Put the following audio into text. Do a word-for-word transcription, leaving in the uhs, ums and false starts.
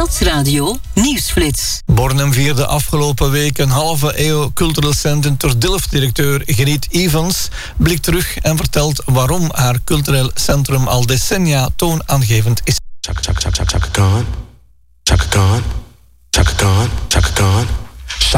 Stadsradio Nieuwsflits. Bornem vierde afgelopen week een halve eeuw cultureel centrum ter Dilft-directeur Griet Evans blikt terug en vertelt waarom haar cultureel centrum al decennia toonaangevend is. Chaka Chaka Chaka Chaka Khan, Chaka Khan, Chaka Khan, Chaka Khan.